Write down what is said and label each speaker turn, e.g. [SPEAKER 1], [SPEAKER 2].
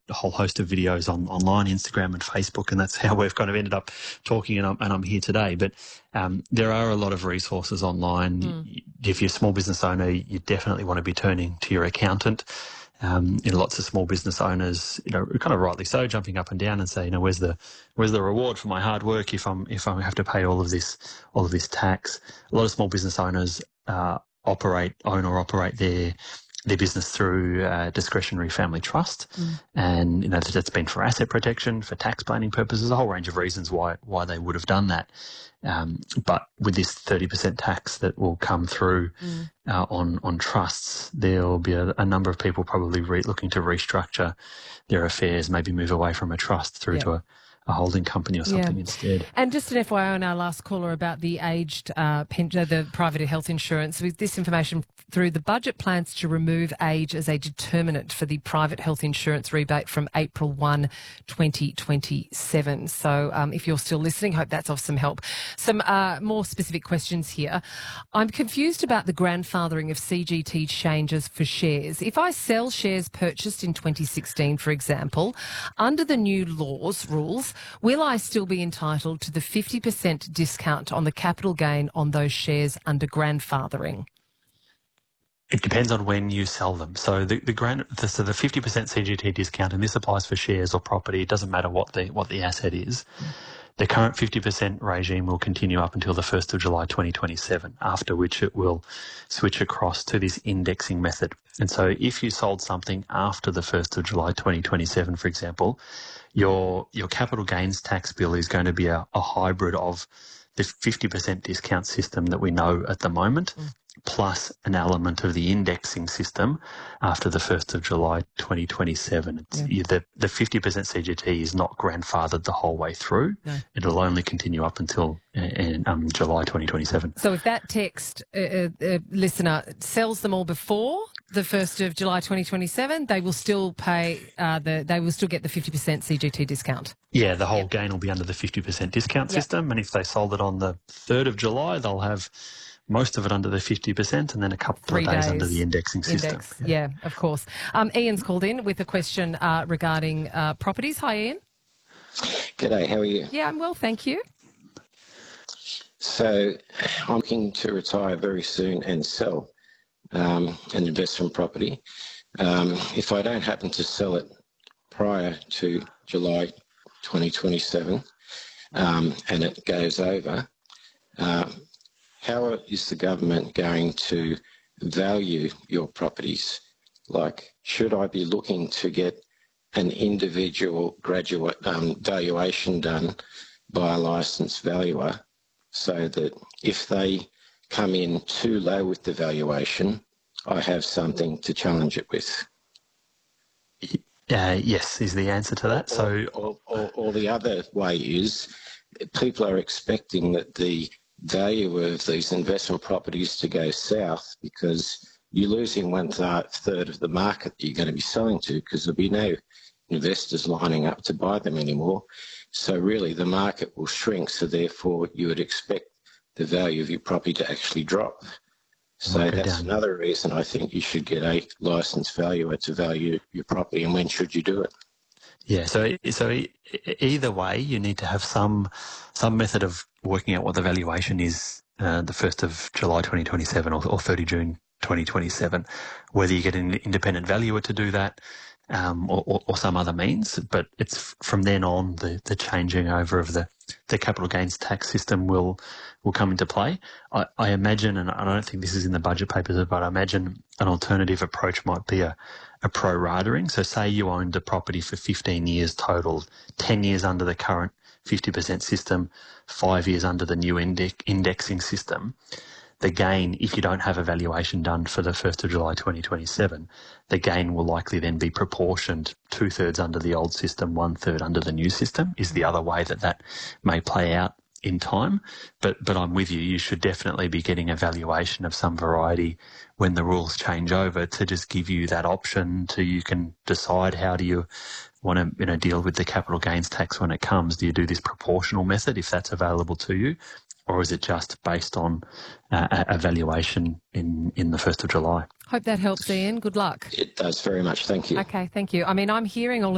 [SPEAKER 1] a whole host of videos online, Instagram and Facebook, and that's how we've kind of ended up talking, and I'm here today. But there are a lot of resources online. If you're a small business owner, you definitely want to be turning to your accountant. Lots of small business owners, kind of rightly so, jumping up and down and say, where's the reward for my hard work if I have to pay all of this tax? A lot of small business owners own or operate their business through discretionary family trust, and that's been for asset protection, for tax planning purposes, a whole range of reasons why they would have done that. But with this 30% tax that will come through on trusts, there'll be a number of people probably looking to restructure their affairs, maybe move away from a trust through to a holding company or something instead.
[SPEAKER 2] And just an FYI on our last caller about the aged the private health insurance, with this information through, the budget plans to remove age as a determinant for the private health insurance rebate from April 1, 2027. So if you're still listening, hope that's of some help. Some more specific questions here. I'm confused about the grandfathering of CGT changes for shares. If I sell shares purchased in 2016, for example, under the new rules, will I still be entitled to the 50% discount on the capital gain on those shares under grandfathering?
[SPEAKER 1] It depends on when you sell them. So the 50% CGT discount, and this applies for shares or property, it doesn't matter what the asset is. The current 50% regime will continue up until the 1st of July 2027, after which it will switch across to this indexing method. And so if you sold something after the 1st of July 2027, for example, your capital gains tax bill is going to be a hybrid of the 50% discount system that we know at the moment, plus an element of the indexing system after the 1st of July 2027. The 50% CGT is not grandfathered the whole way through. No. It'll only continue up until July 2027.
[SPEAKER 2] So if that text listener sells them all before the 1st of July 2027, they will still pay they will still get the 50% CGT discount.
[SPEAKER 1] Yeah, the whole gain will be under the 50% discount system, and if they sold it on the 3rd of July, they'll have most of it under the 50% and then a couple of days under the indexing system.
[SPEAKER 2] Yeah, of course. Ian's called in with a question regarding properties. Hi, Ian.
[SPEAKER 3] G'day, how are you?
[SPEAKER 2] Yeah, I'm well, thank you.
[SPEAKER 3] So I'm looking to retire very soon and sell an investment property. If I don't happen to sell it prior to July 2027 and it goes over, how is the government going to value your properties? Like, should I be looking to get an individual graduate valuation done by a licensed valuer so that if they come in too low with the valuation, I have something to challenge it with?
[SPEAKER 1] Yes, is the answer to that.
[SPEAKER 3] Or the other way is people are expecting that the value of these investment properties to go south because you're losing one-third of the market that you're going to be selling to because there'll be no investors lining up to buy them anymore. So really the market will shrink, so therefore you would expect the value of your property to actually drop. So that's another reason I think you should get a licensed valuer to value your property. And when should you do it?
[SPEAKER 1] Yeah, so either way, you need to have some method of working out what the valuation is the 1st of July 2027 or 30 June 2027, whether you get an independent valuer to do that or some other means. But it's from then on the changing over of the capital gains tax system will come into play. I imagine, and I don't think this is in the budget papers, but I imagine an alternative approach might be a pro-ratering. So say you owned a property for 15 years total, 10 years under the current 50% system, 5 years under the new indexing system. The gain, if you don't have a valuation done for the 1st of July 2027, the gain will likely then be proportioned 2/3 under the old system, 1/3 under the new system, is the other way that may play out in time. But I'm with you. You should definitely be getting a valuation of some variety when the rules change over to just give you that option you can decide how do you want to deal with the capital gains tax when it comes. Do you do this proportional method if that's available to you? Or is it just based on a valuation in the 1st of July?
[SPEAKER 2] Hope that helps, Ian. Good luck.
[SPEAKER 3] It does very much. Thank you.
[SPEAKER 2] Okay, thank you. I mean, I'm hearing all of